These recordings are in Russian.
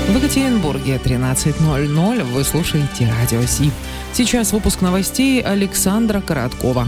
В Екатеринбурге 13:00. Вы слушаете Радио Си. Сейчас выпуск новостей Александра Короткова.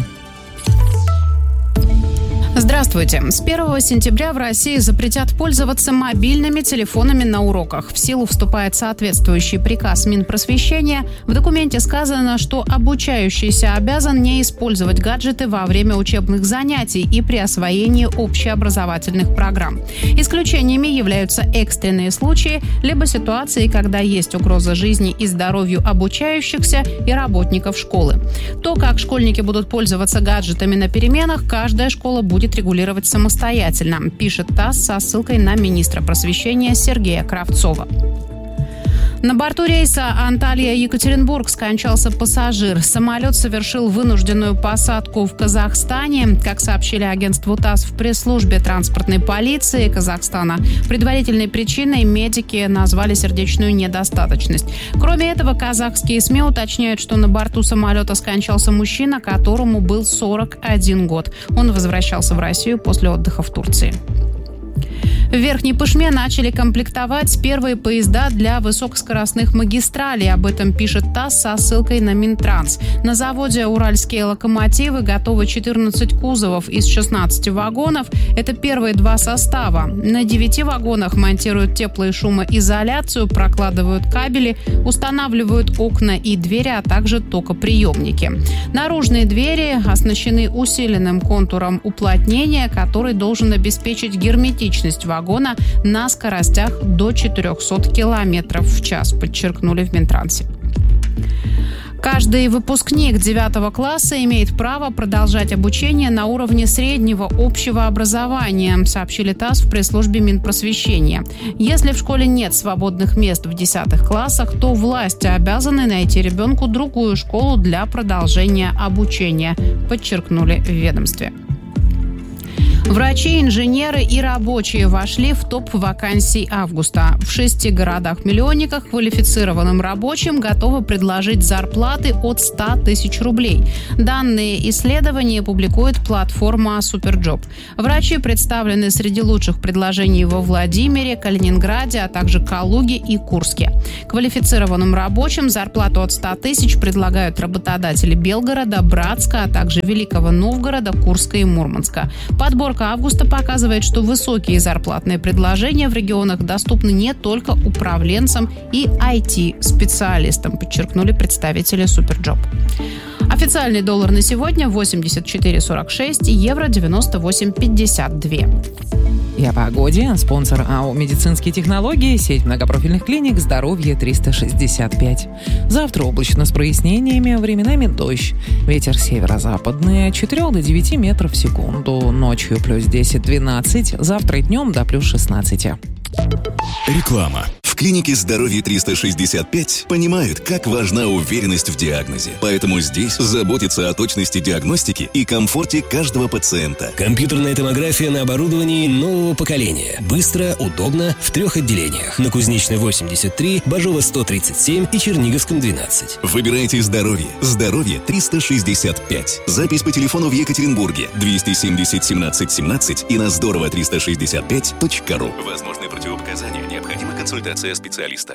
Здравствуйте. С 1 сентября в России запретят пользоваться мобильными телефонами на уроках. В силу вступает соответствующий приказ Минпросвещения. В документе сказано, что обучающийся обязан не использовать гаджеты во время учебных занятий и при освоении общеобразовательных программ. Исключениями являются экстренные случаи, либо ситуации, когда есть угроза жизни и здоровью обучающихся и работников школы. То, как школьники будут пользоваться гаджетами на переменах, каждая школа будет регулировать самостоятельно, пишет ТАСС со ссылкой на министра просвещения Сергея Кравцова. На борту рейса Анталья-Екатеринбург скончался пассажир. Самолет совершил вынужденную посадку в Казахстане. Как сообщили агентству ТАСС в пресс-службе транспортной полиции Казахстана, предварительной причиной медики назвали сердечную недостаточность. Кроме этого, казахские СМИ уточняют, что на борту самолета скончался мужчина, которому был 41 год. Он возвращался в Россию после отдыха в Турции. В Верхней Пышме начали комплектовать первые поезда для высокоскоростных магистралей. Об этом пишет ТАСС со ссылкой на Минтранс. На заводе «Уральские локомотивы» готовы 14 кузовов из 16 вагонов. Это первые два состава. На 9 вагонах монтируют тепло- и шумоизоляцию, прокладывают кабели, устанавливают окна и двери, а также токоприемники. Наружные двери оснащены усиленным контуром уплотнения, который должен обеспечить герметичность вагона на скоростях до 400 км в час, подчеркнули в Минтрансе. Каждый выпускник 9 класса имеет право продолжать обучение на уровне среднего общего образования, сообщили ТАСС в пресс-службе Минпросвещения. Если в школе нет свободных мест в 10 классах, то власти обязаны найти ребенку другую школу для продолжения обучения, подчеркнули в ведомстве. Врачи, инженеры и рабочие вошли в топ вакансий августа. В 6 городах-миллионниках квалифицированным рабочим готовы предложить зарплаты от 100 тысяч рублей. Данные исследования публикует платформа Superjob. Врачи представлены среди лучших предложений во Владимире, Калининграде, а также Калуге и Курске. Квалифицированным рабочим зарплату от 100 тысяч предлагают работодатели Белгорода, Братска, а также Великого Новгорода, Курска и Мурманска. Подборка августа показывает, что высокие зарплатные предложения в регионах доступны не только управленцам и IT-специалистам, подчеркнули представители Superjob. Официальный доллар на сегодня 84,46, евро 98,52. И о погоде. Спонсор АО «Медицинские технологии», сеть многопрофильных клиник «Здоровье 365». Завтра облачно с прояснениями, временами дождь. Ветер северо-западный от 4 до 9 метров в секунду. Ночью плюс 10-12, завтра и днем до плюс 16. Реклама. В клинике «Здоровье 365» понимают, как важна уверенность в диагнозе. Поэтому здесь заботятся о точности диагностики и комфорте каждого пациента. Компьютерная томография на оборудовании нового поколения. Быстро, удобно, в 3 отделениях. На Кузнечной 83, Бажова 137 и Черниговском 12. Выбирайте «Здоровье». «Здоровье 365». Запись по телефону в Екатеринбурге 270 17 17 и на здорово365.ру. Возможны противопоказания. Необходима консультация специалиста.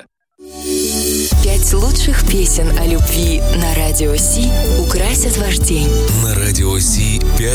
5 лучших песен о любви на Радио Си украсят ваш день. На Радио Си 5